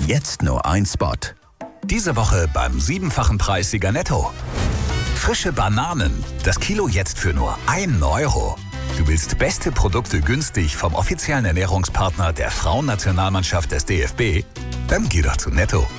Jetzt nur ein Spot. Diese Woche beim 7-fachen Preissieger Netto. Frische Bananen. Das Kilo jetzt für nur 1 Euro. Du willst beste Produkte günstig vom offiziellen Ernährungspartner der Frauennationalmannschaft des DFB? Dann geh doch zu Netto.